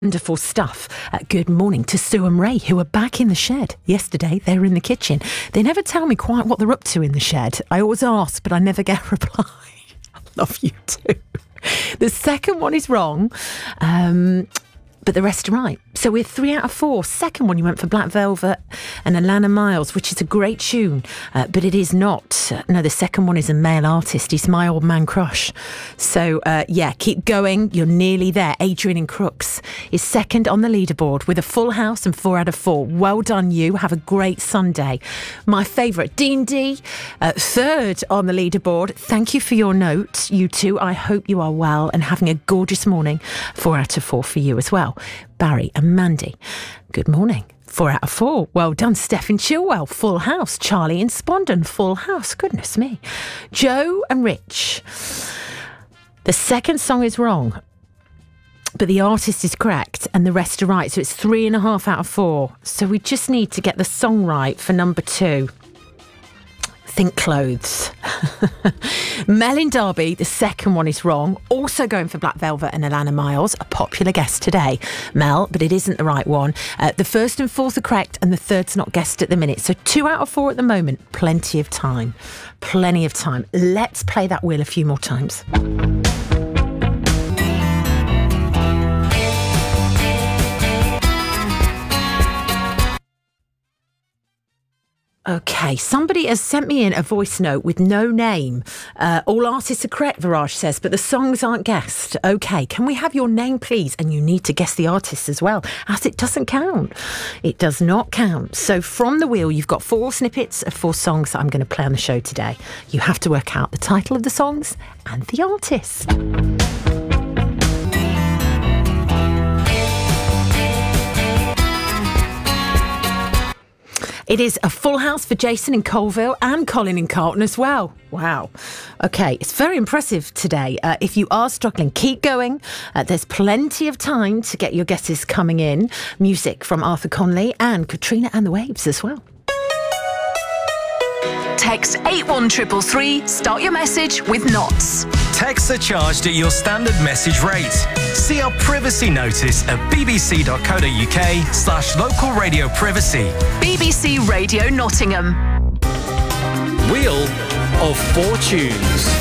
Wonderful stuff. Good morning to Sue and Ray, who are back in the shed. Yesterday, they were in the kitchen. They never tell me quite what they're up to in the shed. I always ask, but I never get a reply. I love you too. The second one is wrong, but the rest are right. So we're 3 out of 4. Second one, you went for Black Velvet and Alana Miles, which is a great tune, but it is not. No, the second one is a male artist. He's my old man crush. So, keep going. You're nearly there. Adrian in Crooks is second on the leaderboard with a full house and 4 out of 4. Well done, you. Have a great Sunday. My favourite, Dean D, third on the leaderboard. Thank you for your note, you two. I hope you are well and having a gorgeous morning. 4 out of 4 for you as well. Barry and Mandy, good morning. 4 out of 4. Well done, Stephen Chilwell. Full house. Charlie in Spondon. Full house. Goodness me. Joe and Rich. The second song is wrong, but the artist is correct and the rest are right. So it's 3.5 out of 4. So we just need to get the song right for number 2. Think Clothes. Mel in Derby, the second one is wrong. Also going for Black Velvet and Alana Miles, a popular guest today. Mel, but it isn't the right one. The first and fourth are correct and the third's not guessed at the minute. So 2 out of 4 at the moment. Plenty of time. Plenty of time. Let's play that wheel a few more times. Okay, somebody has sent me in a voice note with no name. All artists are correct, Viraj says, but the songs aren't guessed. Okay, can we have your name, please? And you need to guess the artist as well, as it doesn't count. It does not count. So from the wheel, you've got 4 snippets of 4 songs that I'm going to play on the show today. You have to work out the title of the songs and the artist. It is a full house for Jason in Colville and Colin in Carlton as well. Wow. Okay, it's very impressive today. If you are struggling, keep going. There's plenty of time to get your guesses coming in. Music from Arthur Conley and Katrina and the Waves as well. Text 81333, start your message with knots. Texts are charged at your standard message rate. See our privacy notice at bbc.co.uk/local radio privacy. BBC Radio Nottingham. Wheel of Fortunes.